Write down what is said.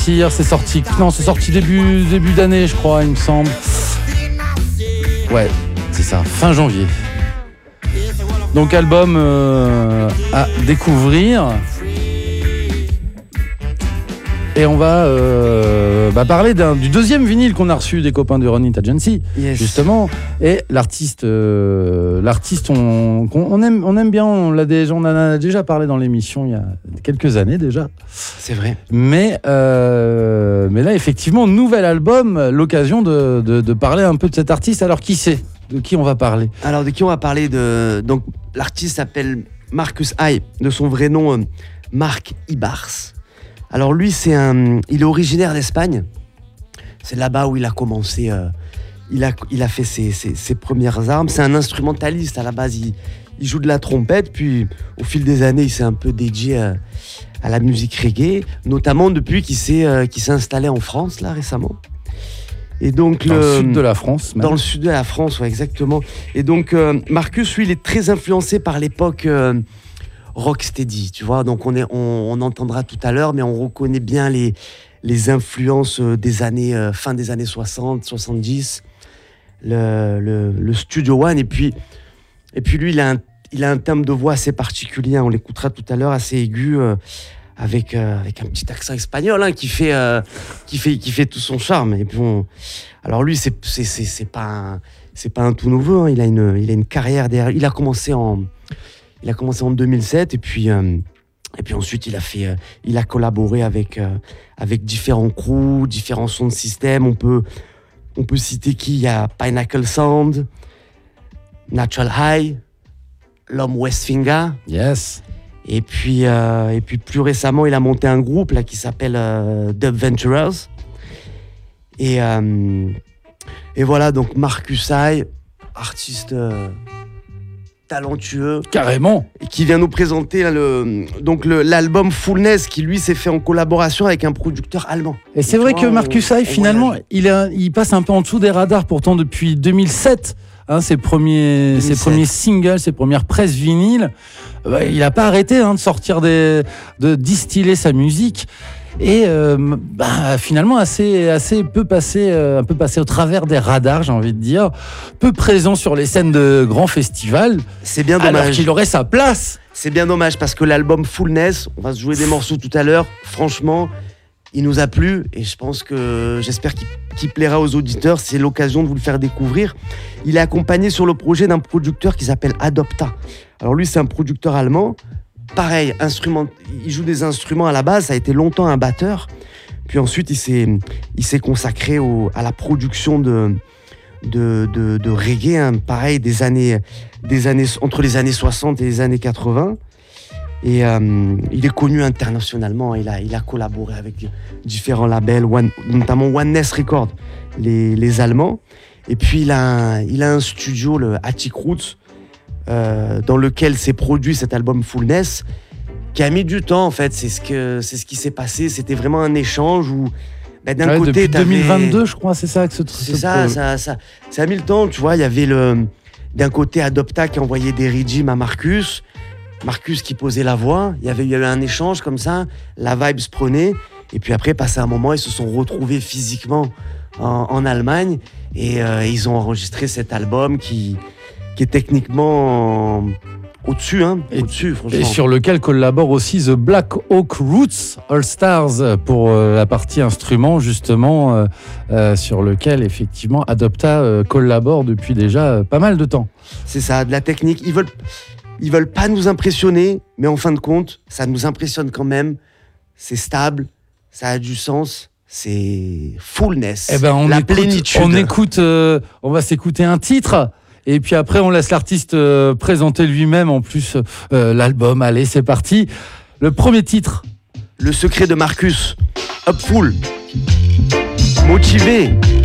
sortir. C'est sorti début d'année, je crois, il me semble. Ouais, c'est ça, fin janvier. Donc album à découvrir. Et on va parler du deuxième vinyle qu'on a reçu des copains de Run It Agency, justement. Et l'artiste, on aime bien, on en a déjà parlé dans l'émission il y a quelques années déjà. C'est vrai. Mais là, effectivement, nouvel album, l'occasion de parler un peu de cet artiste. Alors, qui c'est ? De qui on va parler ? Alors, de qui on va parler ? Donc, l'artiste s'appelle Marcus I, de son vrai nom, Marc Ibars. Alors lui, il est originaire d'Espagne. C'est là-bas où il a commencé. Il a fait ses premières armes. C'est un instrumentaliste à la base. Il joue de la trompette. Puis au fil des années, il s'est un peu dédié à la musique reggae, notamment depuis qu'il s'est installé en France là récemment. Et donc dans le sud de la France. Même. Dans le sud de la France, ouais, exactement. Et donc Marcus, lui, il est très influencé par l'époque. Rocksteady, tu vois, donc on entendra tout à l'heure, mais on reconnaît bien les influences des années, fin des années 60, 70, le Studio One, et puis lui, il a un timbre de voix assez particulier, on l'écoutera tout à l'heure, assez aigu, avec un petit accent espagnol, hein, qui fait tout son charme. Et puis alors lui, c'est pas un tout nouveau, hein, il a une carrière derrière, il a commencé en 2007 et puis ensuite il a collaboré avec différents crews, différents sons de système. On peut citer qui ? Il y a Pinnacle Sound, Natural High, l'homme Westfinger. Yes. Et puis plus récemment, il a monté un groupe là qui s'appelle Dub Venturers. Et voilà, donc Marcus I, artiste talentueux, carrément, et qui vient nous présenter l'album Fullness, qui lui s'est fait en collaboration avec un producteur allemand. Et c'est vrai que Marcus I, finalement, il passe un peu en dessous des radars pourtant depuis 2007. Hein, ses premiers singles, ses premières presses vinyles, il n'a pas arrêté de sortir de distiller sa musique. Et finalement assez peu passé au travers des radars, j'ai envie de dire, peu présent sur les scènes de grands festivals. C'est bien dommage. Alors qu'il aurait sa place. C'est bien dommage parce que l'album Fullness, on va se jouer des morceaux tout à l'heure. Franchement, il nous a plu et j'espère qu'il plaira aux auditeurs. C'est l'occasion de vous le faire découvrir. Il est accompagné sur le projet d'un producteur qui s'appelle Adopta. Alors lui, c'est un producteur allemand. Pareil, il joue des instruments à la base, ça a été longtemps un batteur. Puis ensuite, il s'est consacré à la production de reggae, hein, pareil, des années entre les années 60 et les années 80. Et il est connu internationalement, il a collaboré avec différents labels, notamment Oneness Records, les Allemands. Et puis il a un studio, le Attic Roots, dans lequel s'est produit cet album Fullness, qui a mis du temps en fait. C'est ce qui s'est passé. C'était vraiment un échange où d'un côté, depuis 2022, je crois, c'est ça que ce truc. C'est ça a mis le temps. Tu vois, il y avait d'un côté Adopta qui envoyait des ridims à Marcus qui posait la voix. Il y avait eu un échange comme ça. La vibe se prenait. Et puis après, passé un moment, ils se sont retrouvés physiquement en Allemagne et ils ont enregistré cet album qui est techniquement au-dessus, franchement. Et sur lequel collabore aussi The Black Hawk Roots All Stars pour la partie instrument, justement, sur lequel, effectivement, Adopta collabore depuis déjà pas mal de temps. C'est ça, de la technique. Ils veulent pas nous impressionner, mais en fin de compte, ça nous impressionne quand même. C'est stable, ça a du sens. C'est Fullness, la plénitude. On va s'écouter un titre. Et puis après, on laisse l'artiste présenter lui-même, en plus, l'album. Allez, c'est parti. Le premier titre. Le secret de Marcus. Upful. Motivé.